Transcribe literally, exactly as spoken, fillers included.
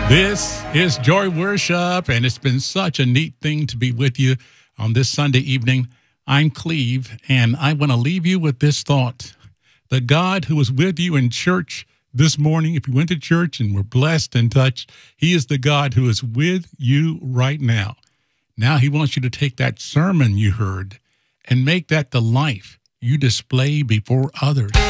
This is Joy Worship, and it's been such a neat thing to be with you on this Sunday evening. I'm Cleve, and I want to leave you with this thought. The God who was with you in church this morning, if you went to church and were blessed and touched, he is the God who is with you right now. Now he wants you to take that sermon you heard and make that the life you display before others.